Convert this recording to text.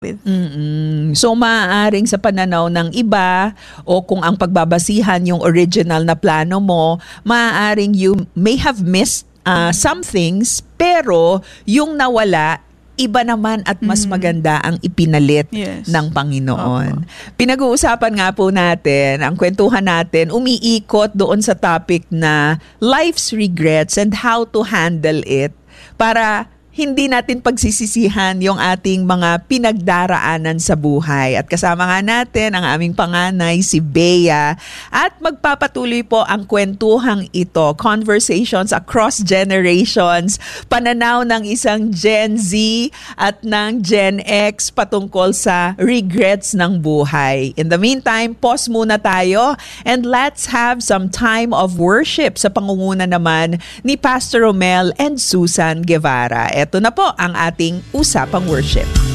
with. So maaaring sa pananaw ng iba o kung ang pagbabasihan yung original na plano mo, maaaring you may have missed some things, pero yung nawala, iba naman at mas maganda ang ipinalit ng Panginoon. Pinag-uusapan nga po natin, ang kwentuhan natin, umiikot doon sa topic na life's regrets and how to handle it para hindi natin pagsisisihan yung ating mga pinagdaraanan sa buhay. At kasama nga natin ang aming panganay, si Bea. At magpapatuloy po ang kwentuhang ito, conversations across generations, pananaw ng isang Gen Z at ng Gen X patungkol sa regrets ng buhay. In the meantime, pause muna tayo and let's have some time of worship sa pangunguna naman ni Pastor Romel and Susan Guevara. Ito na po ang ating Usapang Worship.